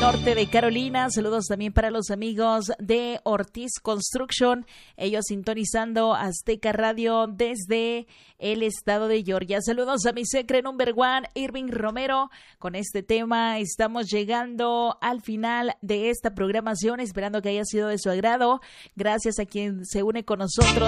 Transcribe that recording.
norte de Carolina. Saludos también para los amigos de Ortiz Construction, ellos sintonizando Azteca Radio desde el estado de Georgia. Saludos a mi secre number one, Irving Romero. Con este tema estamos llegando al final de esta programación, esperando que haya sido de su agrado. Gracias a quien se une con nosotros